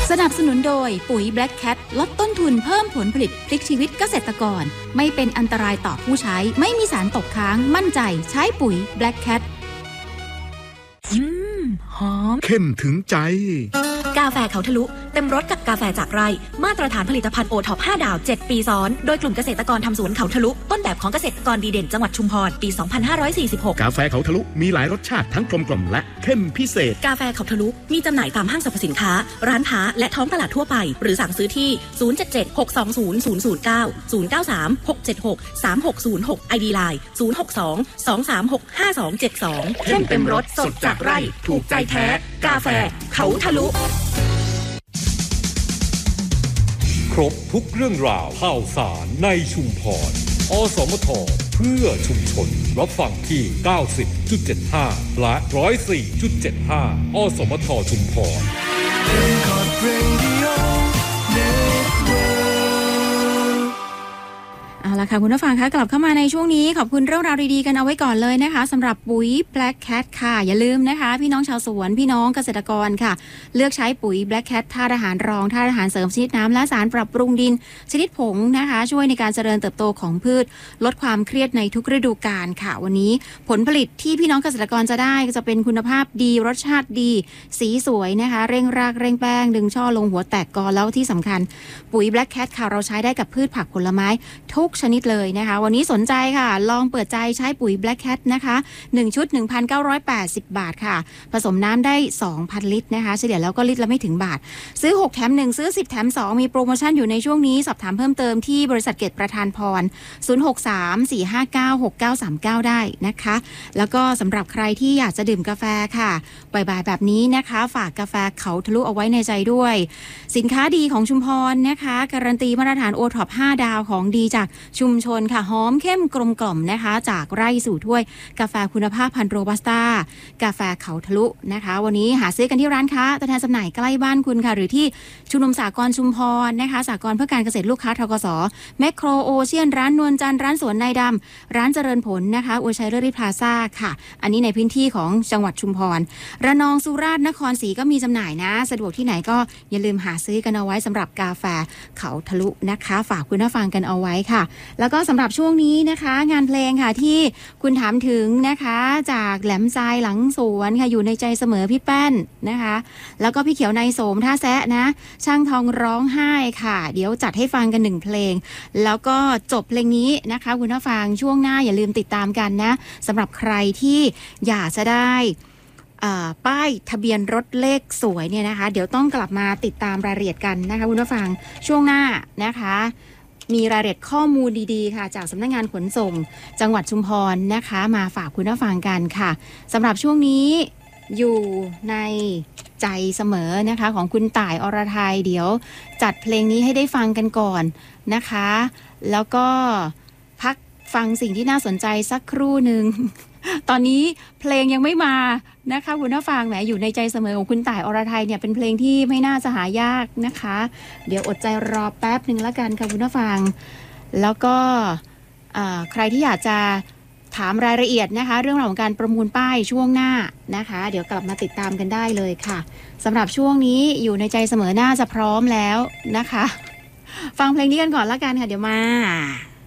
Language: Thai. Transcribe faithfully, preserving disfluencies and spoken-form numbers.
สนับสนุนโดยปุ๋ย Black Cat ลดต้นทุนเพิ่มผลผลิตพลิกชีวิตเกษตรกรไม่เป็นอันตรายต่อผู้ใช้ไม่มีสารตกค้างมั่นใจใช้ปุ๋ย Black Cat อืมหอมเข้มถึงใจกาแฟเขาทะลุเต็มรสกับกาแฟจากไร่มาตรฐานผลิตภัณฑ์โอท็อปห้าดาวเจ็ดปีซ้อนโดยกลุ่มเกษตรกรทำสวนเขาทะลุต้นแบบของเกษตรกรดีเด่นจังหวัดชุมพรปีสองพันห้าร้อยสี่สิบหกกาแฟเขาทะลุมีหลายรสชาติทั้งกลมกล่อมและเข้มพิเศษกาแฟเขาทะลุมีจำหน่ายตามห้างสรรพสินค้าร้านค้าและท้องตลาดทั่วไปหรือสั่งซื้อที่ศูนย์ เจ็ด เจ็ด หก สอง ศูนย์ ศูนย์ ศูนย์ เก้า ศูนย์ เก้า สาม หก เจ็ด หก สาม หก ศูนย์ หก ไอ ดี ไลน์ ศูนย์ หก สอง สอง สาม หก ห้า สอง เจ็ด สองเข้มเต็มรสสดจากไร่ถูกใจแท้กาแฟเขาทะลุครบทุกเรื่องราวข่าวสารในชุมพรอสมทเพื่อชุมชนรับฟังที่ เก้าสิบจุดเจ็ดห้า และ หนึ่งร้อยสี่จุดเจ็ดห้า อสมทชุมพรเอาล่ะค่ะคุณผู้ฟังคะกลับเข้ามาในช่วงนี้ขอบคุณเรื่องราวดีๆกันเอาไว้ก่อนเลยนะคะสำหรับปุ๋ย Black Cat ค่ะอย่าลืมนะคะพี่น้องชาวสวนพี่น้องเกษตรกรค่ะเลือกใช้ปุ๋ย Black Cat ธาตุอาหารรองธาตุอาหารเสริมชนิดน้ำและสารปรับปรุงดินชนิดผงนะคะช่วยในการเจริญเติบโตของพืชลดความเครียดในทุกฤดูกาลค่ะวันนี้ผลผลิตที่พี่น้องเกษตรกรจะได้จะเป็นคุณภาพดีรสชาติดีสีสวยนะคะเร่งรากเร่งแป้งดึงช่อลงหัวแตกกอแล้วที่สำคัญปุ๋ย Black Cat ค่ะเราใช้ได้กับพืชผักผลไม้ทุกชนิดเลยนะคะวันนี้สนใจค่ะลองเปิดใจใช้ปุ๋ย Black Cat นะคะหนึ่งชุด หนึ่งพันเก้าร้อยแปดสิบ บาทค่ะผสมน้ำได้ สองพัน ลิตรนะคะเฉลี่ยแล้วก็ลิตรละไม่ถึงบาทซื้อหกแถมหนึ่งซื้อสิบแถมสองมีโปรโมชั่นอยู่ในช่วงนี้สอบถามเพิ่มเติมที่บริษัทเกตประธานพรศูนย์ หก สาม สี่ ห้า เก้า หก เก้า สาม เก้าได้นะคะแล้วก็สำหรับใครที่อยากจะดื่มกาแฟค่ะบ่ายๆแบบนี้นะคะฝากกาแฟเขาทะลุเอาไว้ในใจด้วยสินค้าดีของชุมพรนะคะการันตีมาตรฐานโอท็อปห้าดาวของดีจากชุมชนค่ะหอมเข้มกลมกล่อมนะคะจากไร่สู่ถ้วยกาแฟคุณภาพพันธุ์โรบัสต้ากาแฟเขาทะลุนะคะวันนี้หาซื้อกันที่ร้านค้าตัวแทนจำหน่ายใกล้บ้านคุณค่ะหรือที่ชุมนุมสากลชุมพรนะคะสากลเพื่อการเกษตรลูกค้าทกสแมคโครโอเชียนร้านนวลจันทร์ร้านสวนนายดำร้านเจริญผลนะคะอวยชัยเลิศพลาซ่าค่ะอันนี้ในพื้นที่ของจังหวัดชุมพรระนองสุราษฎร์นครศรีก็มีจำหน่ายนะสะดวกที่ไหนก็อย่าลืมหาซื้อกันเอาไว้สำหรับกาแฟเขาทะลุนะคะฝากคุณผู้ฟังกันเอาไว้ค่ะแล้วก็สำหรับช่วงนี้นะคะงานเพลงค่ะที่คุณถามถึงนะคะจากแหลมทรายหลังสวนค่ะอยู่ในใจเสมอพี่แป้นนะคะแล้วก็พี่เขียวในโสมท่าแซะนะช่างทองร้องไห้ค่ะเดี๋ยวจัดให้ฟังกันหนึ่งเพลงแล้วก็จบเพลงนี้นะคะคุณผู้ฟังช่วงหน้าอย่าลืมติดตามกันนะสำหรับใครที่อยากจะได้ป้ายทะเบียนรถเลขสวยเนี่ยนะคะเดี๋ยวต้องกลับมาติดตามรายละเอียดกันนะคะคุณผู้ฟังช่วงหน้านะคะมีรายละเอียดข้อมูลดีๆค่ะจากสำนักงานขนส่งจังหวัดชุมพรนะคะมาฝากคุณผู้ฟังกันค่ะสำหรับช่วงนี้อยู่ในใจเสมอนะคะของคุณต่ายอรทัยเดี๋ยวจัดเพลงนี้ให้ได้ฟังกันก่อนนะคะแล้วก็พักฟังสิ่งที่น่าสนใจสักครู่หนึ่งตอนนี้เพลงยังไม่มานะคะคุณผู้ฟังแหมอยู่ในใจเสมอของคุณต่ายอรทัยเนี่ยเป็นเพลงที่ไม่น่าจะหายากนะคะเดี๋ยวอดใจรอแป๊บนึงละกันค่ะคุณผู้ฟังแล้วก็ใครที่อยากจะถามรายละเอียดนะคะเรื่องราวของการประมูลป้ายช่วงหน้านะคะเดี๋ยวกลับมาติดตามกันได้เลยค่ะสำหรับช่วงนี้อยู่ในใจเสมอน่าจะพร้อมแล้วนะคะฟังเพลงนี้กันก่อนละกันค่ะเดี๋ยวมา